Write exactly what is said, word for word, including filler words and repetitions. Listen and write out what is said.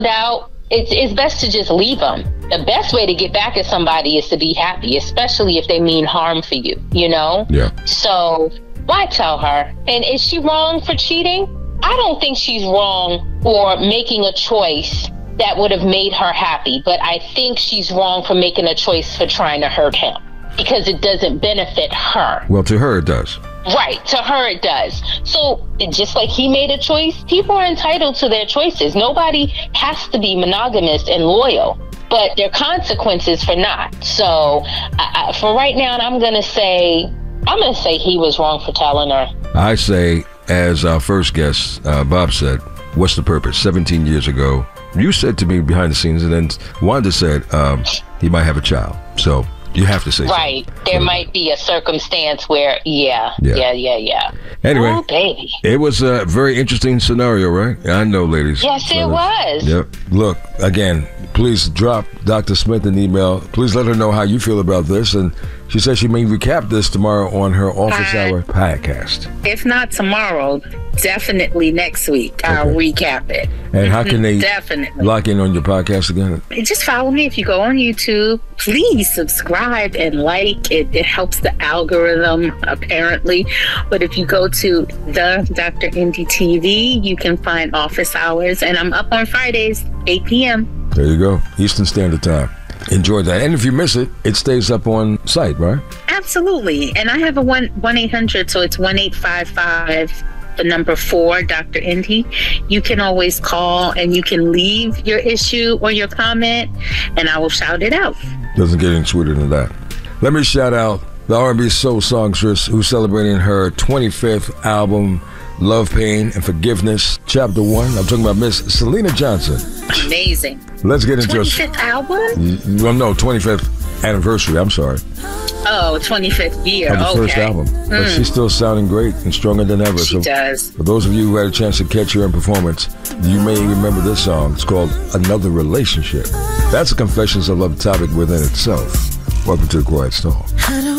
out, it's, it's best to just leave them. The best way to get back at somebody is to be happy, especially if they mean harm for you, you know? Yeah. So why tell her? And is she wrong for cheating? I don't think she's wrong for making a choice that would have made her happy, but I think she's wrong for making a choice for trying to hurt him because it doesn't benefit her. Well, to her it does. Right, to her it does. So just like he made a choice, people are entitled to their choices. Nobody has to be monogamous and loyal, but there are consequences for not. So I, I, for right now, I'm going to say, I'm going to say he was wrong for telling her. I say, as our first guest, uh, Bob said, what's the purpose? seventeen years ago, you said to me behind the scenes, and then Wanda said um, he might have a child. So you have to say right. something. There so, might be a circumstance where, yeah, yeah, yeah, yeah. yeah. Anyway, oh, baby. It was a very interesting scenario, right? I know, ladies. Yes, it was. Yep. Look, again, please drop Doctor Smith an email. Please let her know how you feel about this. And she says she may recap this tomorrow on her Office Hi. Hour podcast. If not tomorrow, definitely next week. Okay. I'll recap it. And how can they definitely lock in on your podcast again? Just follow me. If you go on YouTube, please subscribe and like. It, it helps the algorithm, apparently. But if you go to the Doctor Indy T V, you can find Office Hours. And I'm up on Fridays, eight p.m. There you go. Eastern Standard Time. Enjoy that. And if you miss it, it stays up on site, right? Absolutely. And I have a one one eight hundred, so it's one eight five five, the number four, Doctor Indy. You can always call and you can leave your issue or your comment, and I will shout it out. Doesn't get any sweeter than that. Let me shout out the R and B soul songstress who's celebrating her twenty-fifth album, Love, Pain, and Forgiveness, Chapter one. I'm talking about Miss Selena Johnson. Amazing. Let's get into twenty-fifth album? Well, no, twenty-fifth anniversary, I'm sorry. Oh, twenty-fifth year, of the okay. first album. Mm. But she's still sounding great and stronger than ever. She so does. For those of you who had a chance to catch her in performance, you may remember this song. It's called Another Relationship. That's a Confessions of Love topic within itself. Welcome to The Quiet Storm.